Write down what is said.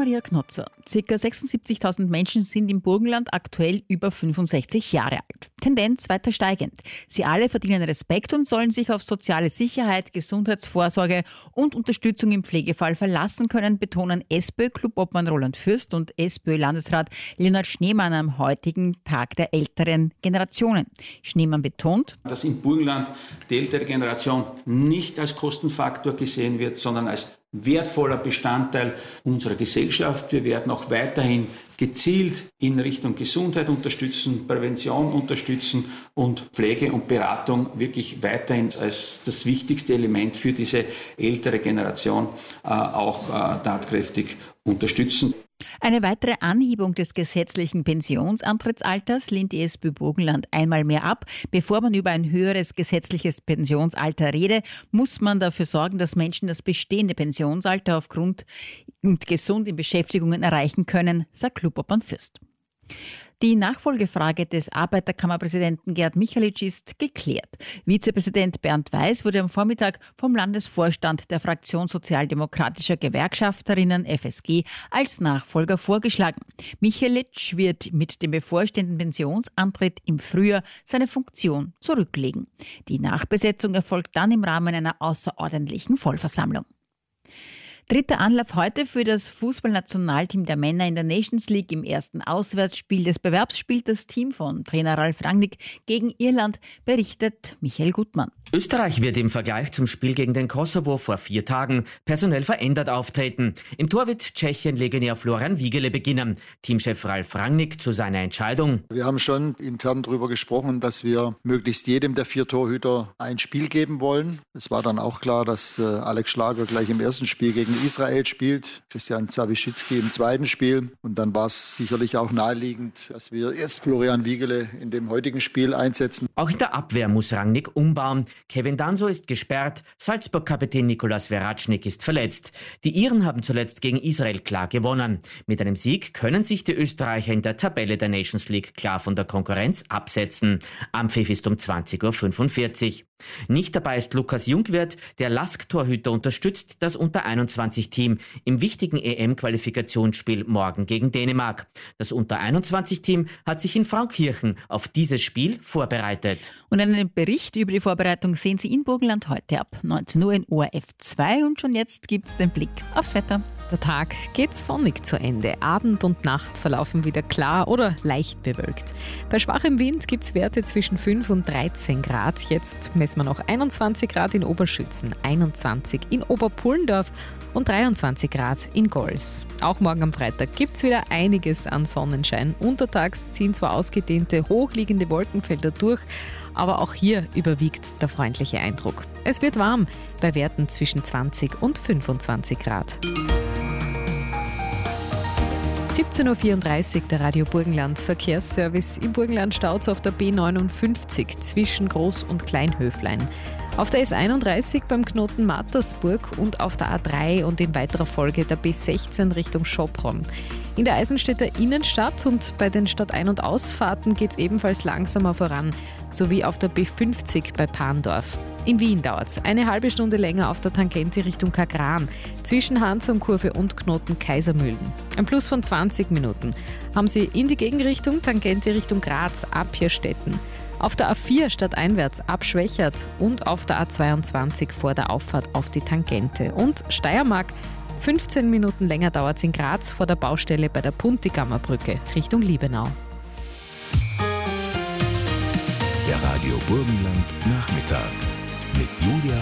Maria Knotzer. Circa 76.000 Menschen sind im Burgenland aktuell über 65 Jahre alt. Tendenz weiter steigend. Sie alle verdienen Respekt und sollen sich auf soziale Sicherheit, Gesundheitsvorsorge und Unterstützung im Pflegefall verlassen können, betonen SPÖ-Clubobmann Roland Fürst und SPÖ-Landesrat Leonhard Schneemann am heutigen Tag der älteren Generationen. Schneemann betont, dass im Burgenland die ältere Generation nicht als Kostenfaktor gesehen wird, sondern als wertvoller Bestandteil unserer Gesellschaft. Wir werden auch weiterhin gezielt in Richtung Gesundheit unterstützen, Prävention unterstützen und Pflege und Beratung wirklich weiterhin als das wichtigste Element für diese ältere Generation auch tatkräftig unterstützen. Eine weitere Anhebung des gesetzlichen Pensionsantrittsalters lehnt die SPÖ Burgenland einmal mehr ab. Bevor man über ein höheres gesetzliches Pensionsalter rede, muss man dafür sorgen, dass Menschen das bestehende Pensionsalter aufgrund und gesund in Beschäftigungen erreichen können, sagt Clubobmann Fürst. Die Nachfolgefrage des Arbeiterkammerpräsidenten Gerd Michalitsch ist geklärt. Vizepräsident Bernd Weiß wurde am Vormittag vom Landesvorstand der Fraktion Sozialdemokratischer Gewerkschafterinnen FSG als Nachfolger vorgeschlagen. Michalitsch wird mit dem bevorstehenden Pensionsantritt im Frühjahr seine Funktion zurücklegen. Die Nachbesetzung erfolgt dann im Rahmen einer außerordentlichen Vollversammlung. Dritter Anlauf heute für das Fußballnationalteam der Männer in der Nations League. Im ersten Auswärtsspiel des Bewerbs spielt das Team von Trainer Ralf Rangnick gegen Irland, berichtet Michael Gutmann. Österreich wird im Vergleich zum Spiel gegen den Kosovo vor 4 Tagen personell verändert auftreten. Im Tor wird Tschechien-Legionär Florian Wiegele beginnen. Teamchef Ralf Rangnick zu seiner Entscheidung. Wir haben schon intern darüber gesprochen, dass wir möglichst jedem der 4 Torhüter ein Spiel geben wollen. Es war dann auch klar, dass Alex Schlager gleich im ersten Spiel gegen Israel spielt, Christian Zawischicki im zweiten Spiel. Und dann war es sicherlich auch naheliegend, dass wir erst Florian Wiegele in dem heutigen Spiel einsetzen. Auch in der Abwehr muss Rangnick umbauen. Kevin Danso ist gesperrt, Salzburg-Kapitän Nikolas Veracnik ist verletzt. Die Iren haben zuletzt gegen Israel klar gewonnen. Mit einem Sieg können sich die Österreicher in der Tabelle der Nations League klar von der Konkurrenz absetzen. Anpfiff ist um 20.45 Uhr. Nicht dabei ist Lukas Jungwirth, der LASK-Torhüter unterstützt das Unter-21-Team im wichtigen EM-Qualifikationsspiel morgen gegen Dänemark. Das Unter-21-Team hat sich in Fraukirchen auf dieses Spiel vorbereitet. Und einen Bericht über die Vorbereitung sehen Sie in Burgenland heute ab 19 Uhr in ORF 2 und schon jetzt gibt's den Blick aufs Wetter. Der Tag geht sonnig zu Ende. Abend und Nacht verlaufen wieder klar oder leicht bewölkt. Bei schwachem Wind gibt es Werte zwischen 5 und 13 Grad. Jetzt messen wir noch 21 Grad in Oberschützen, 21 in Oberpullendorf und 23 Grad in Gols. Auch morgen am Freitag gibt es wieder einiges an Sonnenschein. Untertags ziehen zwar ausgedehnte, hochliegende Wolkenfelder durch, aber auch hier überwiegt der freundliche Eindruck. Es wird warm, bei Werten zwischen 20 und 25 Grad. 17.34 Uhr, der Radio Burgenland Verkehrsservice. Im Burgenland staut es auf der B59 zwischen Groß- und Kleinhöflein. Auf der S31 beim Knoten Mattersburg und auf der A3 und in weiterer Folge der B16 Richtung Schopron. In der Eisenstädter Innenstadt und bei den Stadt-Ein- und Ausfahrten geht es ebenfalls langsamer voran, sowie auf der B50 bei Pandorf. In Wien dauert es eine halbe Stunde länger auf der Tangente Richtung Kagran, zwischen Hansumkurve und Knoten Kaisermühlen. Ein Plus von 20 Minuten haben Sie in die Gegenrichtung Tangente Richtung Graz ab Hirstetten. Auf der A4 stadteinwärts ab Schwächert und auf der A22 vor der Auffahrt auf die Tangente. Und Steiermark, 15 Minuten länger dauert es in Graz vor der Baustelle bei der Puntigammerbrücke Richtung Liebenau. Der Radio Burgenland Nachmittag mit Julia